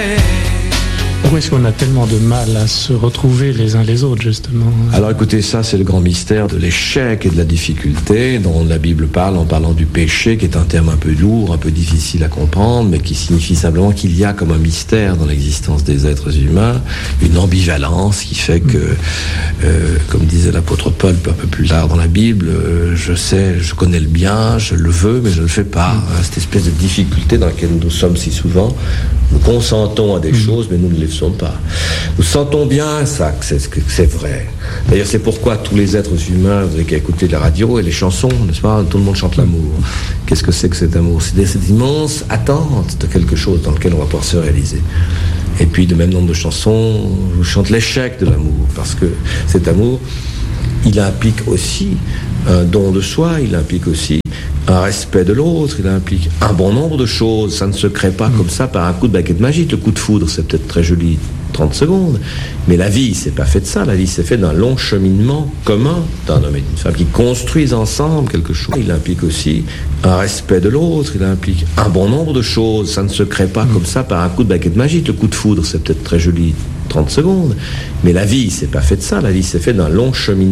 Pourquoi est-ce qu'on a tellement de mal à se retrouver les uns les autres, justement? Alors écoutez, ça c'est le grand mystère de l'échec et de la difficulté dont la Bible parle en parlant du péché, qui est un terme un peu lourd, un peu difficile à comprendre, mais qui signifie simplement qu'il y a comme un mystère dans l'existence des êtres humains, une ambivalence qui fait que, comme disait l'apôtre Paul un peu plus tard dans la Bible, je sais, je connais le bien, je le veux, mais je ne le fais pas. Cette espèce de difficulté dans laquelle nous sommes si souvent. Nous consentons à des choses, mais nous ne les faisons pas. Nous sentons bien ça, que c'est vrai. D'ailleurs, c'est pourquoi tous les êtres humains, vous avez qu'à écouter la radio et les chansons, n'est-ce pas? Tout le monde chante l'amour. Qu'est-ce que c'est que cet amour? C'est cette immense attente de quelque chose dans lequel on va pouvoir se réaliser. Et puis, le même nombre de chansons chantent l'échec de l'amour, parce que cet amour, il implique aussi un don de soi, il implique aussi un respect de l'autre, il implique un bon nombre de choses. Ça ne se crée pas comme ça par un coup de baguette magique. Le coup de foudre, c'est peut-être très joli, 30 secondes, mais la vie, c'est pas fait de ça. La vie, c'est fait d'un long cheminement commun d'un homme et d'une femme qui construisent ensemble quelque chose. Il implique aussi un respect de l'autre, il implique un bon nombre de choses. Ça ne se crée pas comme ça par un coup de baguette magique. Le coup de foudre, c'est peut-être très joli, 30 secondes, mais la vie, c'est pas fait de ça. La vie, c'est fait d'un long cheminement